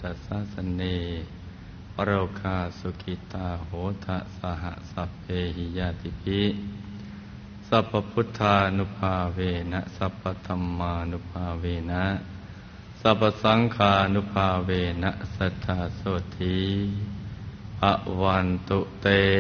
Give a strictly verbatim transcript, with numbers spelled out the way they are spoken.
ตัสสะสะเนโรคาสุขิตาโหทะสหสัพเพหิยาติภิสัพพพุทธานุภาเวนะสัพพธัมมานุภาเวนะสัพพสังฆานุภาเวนะสัทธาโสธีภวันตุเต